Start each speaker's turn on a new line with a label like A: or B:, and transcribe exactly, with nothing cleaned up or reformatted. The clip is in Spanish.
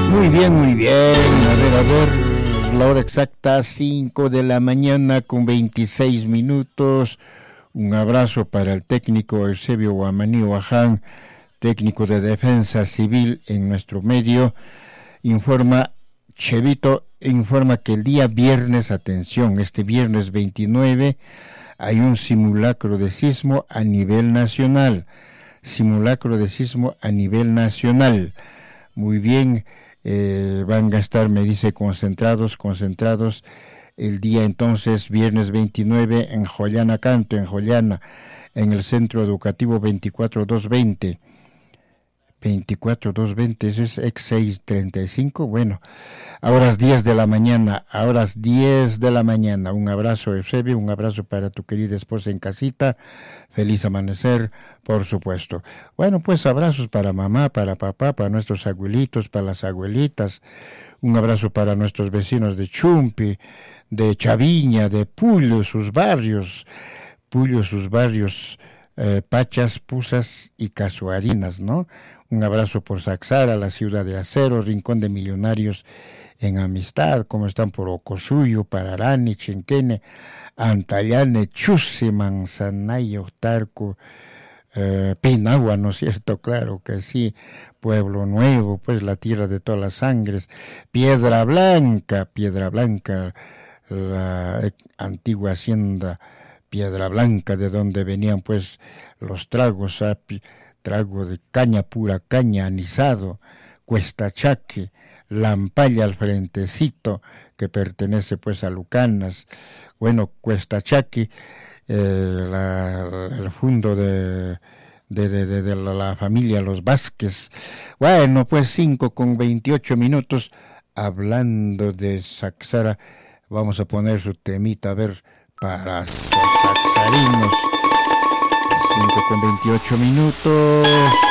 A: Muy bien, muy bien. A ver, a ver, la hora exacta, cinco de la mañana con veintiséis minutos. Un abrazo para el técnico Eusebio Guamaní Oaxán, técnico de defensa civil en nuestro medio. Informa, Chevito, informa que el día viernes, atención, este viernes veintinueve, hay un simulacro de sismo a nivel nacional. Simulacro de sismo a nivel nacional. Muy bien. Eh, van a estar, me dice, concentrados, concentrados el día entonces, viernes veintinueve, en Joyana Canto, en Joyana, en el Centro Educativo veinticuatro dos veinte. veinticuatro dos veinte, eso es ex seiscientos treinta y cinco, bueno, a horas diez de la mañana, a horas diez de la mañana. Un abrazo, Eusebio, un abrazo para tu querida esposa en casita, feliz amanecer, por supuesto. Bueno, pues abrazos para mamá, para papá, para nuestros abuelitos, para las abuelitas, un abrazo para nuestros vecinos de Chumpi, de Chaviña, de Pullo, sus barrios, Pullo, sus barrios, eh, Pachas, Pusas y Casuarinas, ¿no? Un abrazo por Saxara, la ciudad de acero, Rincón de Millonarios en Amistad, como están por Ocosuyo, Pararani, Chenquene, Antayane, Chuse, Manzanayo, Tarco, eh, Pinagua, ¿no es cierto? Claro que sí, Pueblo Nuevo, pues la tierra de todas las sangres, Piedra Blanca, Piedra Blanca, la antigua hacienda Piedra Blanca, de donde venían pues los tragos, api, trago de caña, pura caña, anisado, Cuesta Chaque, Lampaya al frentecito, que pertenece pues a Lucanas, bueno, Cuesta Chaque, eh, la, el fondo de, de, de, de, de la, la familia Los Vázquez. Bueno, pues cinco con veintiocho minutos, hablando de Saxara, vamos a poner su temita, a ver, para los saxarinos. cinco con veintiocho minutos.